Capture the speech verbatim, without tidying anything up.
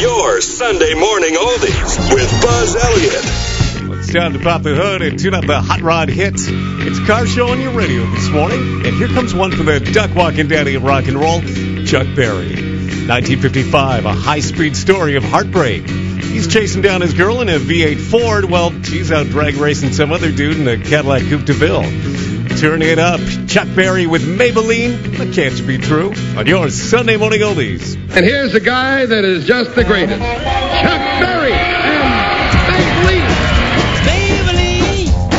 your Sunday morning oldies with Buzz Elliott. It's time to pop the hood and tune up the hot rod hits. It's Car Show on your radio this morning, and here comes one for the duck walking daddy of rock and roll, Chuck Berry. nineteen fifty-five, a high-speed story of heartbreak. He's chasing down his girl in a V eight Ford. Well, she's out drag racing some other dude in a Cadillac Coupe de Ville. Turn it up. Chuck Berry with Maybelline. That can't be true. On your Sunday morning oldies. And here's a guy that is just the greatest. Chuck Berry and Maybelline.